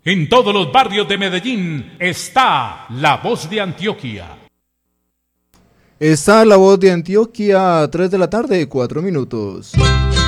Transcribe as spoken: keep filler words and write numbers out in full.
En todos los barrios de Medellín está La Voz de Antioquia. Está La Voz de Antioquia a tres de la tarde, cuatro minutos.